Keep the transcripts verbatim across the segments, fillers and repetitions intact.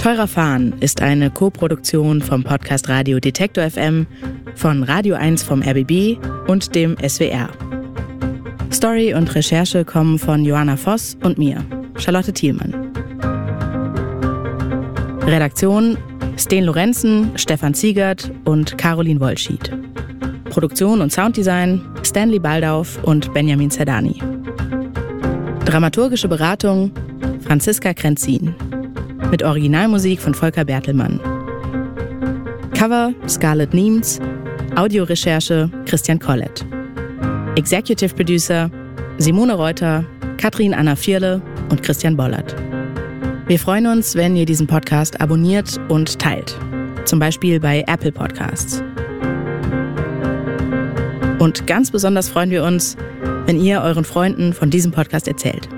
Teurer Fahren ist eine Co-Produktion vom Podcast Radio Detektor F M, von Radio eins vom R B B und dem S W R. Story und Recherche kommen von Joanna Voss und mir, Charlotte Thielmann. Redaktion Sten Lorenzen, Stefan Ziegert und Caroline Wollschied. Produktion und Sounddesign Stanley Baldauf und Benjamin Zerdani. Dramaturgische Beratung Franziska Krenzin. Mit Originalmusik von Volker Bertelmann. Cover Scarlett Niems. Audiorecherche Christian Collett. Executive Producer Simone Reuter, Katrin Anna Vierle und Christian Bollert. Wir freuen uns, wenn ihr diesen Podcast abonniert und teilt. Zum Beispiel bei Apple Podcasts. Und ganz besonders freuen wir uns, wenn ihr euren Freunden von diesem Podcast erzählt.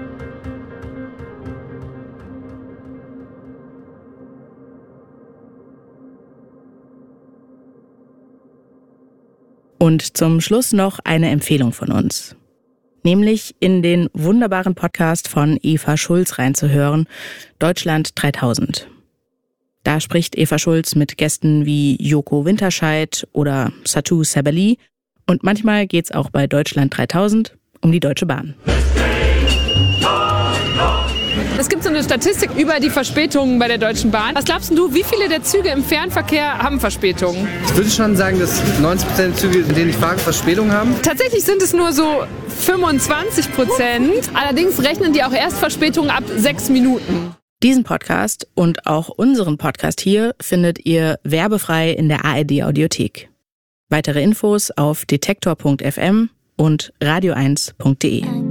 Und zum Schluss noch eine Empfehlung von uns. Nämlich in den wunderbaren Podcast von Eva Schulz reinzuhören, Deutschland dreitausend. Da spricht Eva Schulz mit Gästen wie Joko Winterscheid oder Satou Sabali. Und manchmal geht's auch bei Deutschland dreitausend um die Deutsche Bahn. Es gibt so eine Statistik über die Verspätungen bei der Deutschen Bahn. Was glaubst du, wie viele der Züge im Fernverkehr haben Verspätungen? Ich würde schon sagen, dass neunzig Prozent der Züge, in denen ich fahre, Verspätungen haben. Tatsächlich sind es nur so fünfundzwanzig Prozent. Allerdings rechnen die auch erst Verspätungen ab sechs Minuten. Diesen Podcast und auch unseren Podcast hier findet ihr werbefrei in der A R D Audiothek. Weitere Infos auf detektor punkt f m und radio eins punkt de.